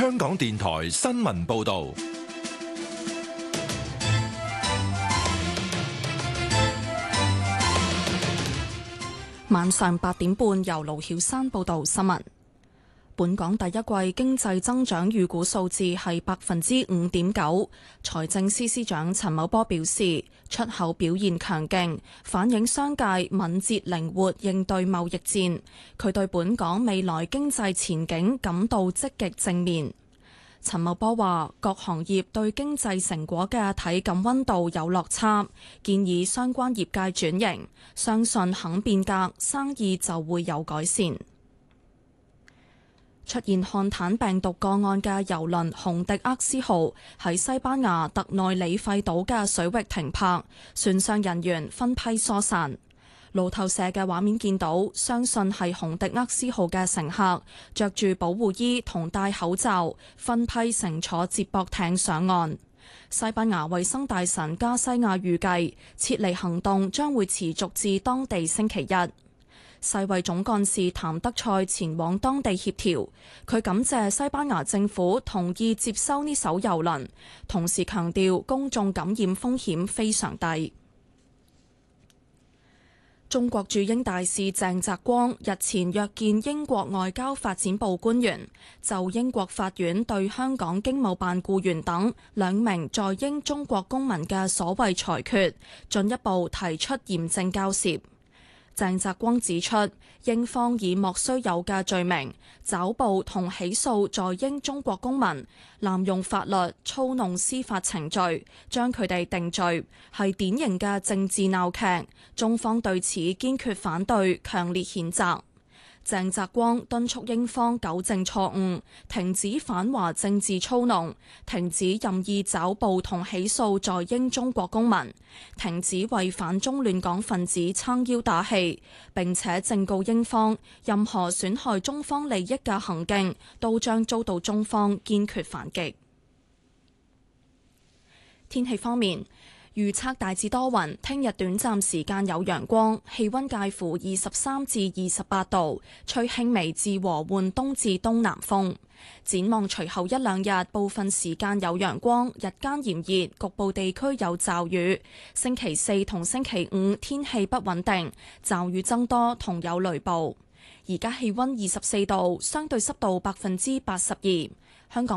香港電台新聞報道。 晚上8點半，由盧曉珊報道新聞。本港第一季經濟增長預估數字係5.9%。財政司司長陳茂波表示，出口表現強勁，反映商界敏捷靈活應對貿易戰。佢對本港未來經濟前景感到積極正面。陳茂波話，各行業對經濟成果嘅體感溫度有落差，建議相關業界轉型，相信肯變革，生意就會有改善。出現漢坦病毒個案嘅郵輪洪迪厄斯號喺西班牙特內里費島嘅水域停泊，船上人員分批疏散。路透社嘅畫面見到，相信係洪迪厄斯號嘅乘客着住保護衣同戴口罩，分批乘坐接駁艇上岸。西班牙衛生大臣加西亞預計，撤離行動將會持續至當地星期一。世衛總幹事譚德塞前往當地協調，佢感謝西班牙政府同意接收呢艘郵輪，同時強調公眾感染風險非常低。中國駐英大使鄭澤光日前約見英國外交發展部官員，就英國法院對香港經貿辦僱員等2名在英中國公民嘅所謂裁決，進一步提出嚴正交涉。鄭澤光指出，英方以莫須有嘅罪名抓捕同起訴在英中國公民，濫用法律、操弄司法程序，將佢哋定罪，係典型嘅政治鬧劇。中方對此堅決反對，強烈譴責。鄭澤光敦促英方糾正錯誤，停止反華政治操弄，停止任意抓捕同起訴在英中國公民，停止為反中亂港分子撐腰打氣，並且正告英方，任何損害中方利益嘅行徑都將遭到中方堅決反擊。天氣方面，預測大致多雲，聽日短暫時間有陽光，氣溫介乎23至28度，吹輕微至和緩東至東南風。展望隨後一兩日，部分時間有陽光，日間炎熱，局部地區有驟雨。星期四同星期五天氣不穩定，驟雨增多同有雷暴。而家氣溫24度，相對濕度82%。香港